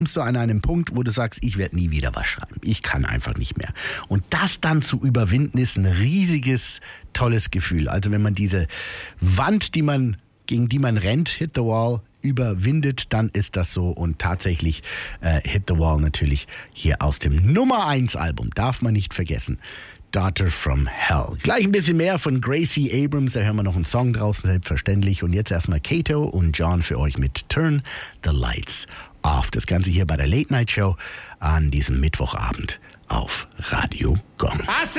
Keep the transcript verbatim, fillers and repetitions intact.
kommst du an einem Punkt, wo du sagst, ich werde nie wieder was schreiben. Ich kann einfach nicht mehr. Und das dann zu überwinden, ist ein riesiges, tolles Gefühl. Also wenn man diese Wand, die man, gegen die man rennt, Hit the Wall, überwindet, dann ist das so. Und tatsächlich äh, Hit the Wall natürlich hier aus dem Nummer eins Album. Darf man nicht vergessen. Daughter from Hell. Gleich ein bisschen mehr von Gracie Abrams, da hören wir noch einen Song draußen, selbstverständlich. Und jetzt erstmal Kato und John für euch mit Turn the Lights Off. Das Ganze hier bei der Late Night Show an diesem Mittwochabend auf Radio Gong.